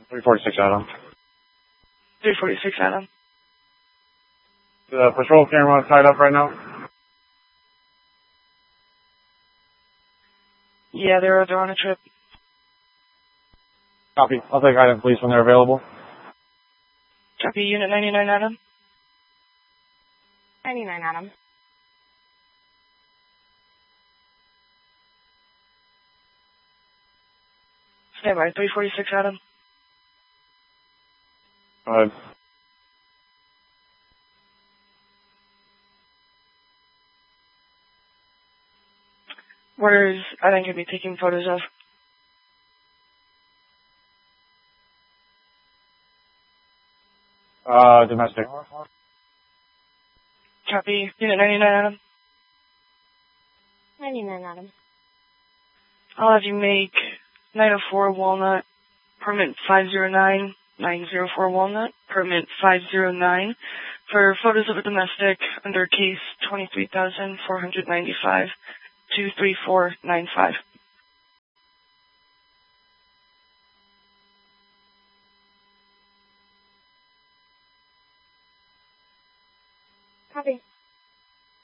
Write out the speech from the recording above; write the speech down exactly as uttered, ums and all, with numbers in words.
three forty-six Adam. three forty-six Adam. The patrol camera tied up right now? Yeah, they're, they're on a trip. Copy. I'll take item police when they're available. Copy, Unit ninety-nine Adam. ninety-nine Adam. Stand by, three forty-six Adam. Go ahead. Where's I think you'll be taking photos of? Uh, domestic. Copy, Unit ninety-nine Adam. ninety-nine Adam. I'll have you make nine oh four Walnut, permit five zero nine, nine oh four Walnut, permit five zero nine, for photos of a domestic under case twenty-three thousand four hundred ninety-five, two three four nine five. Copy.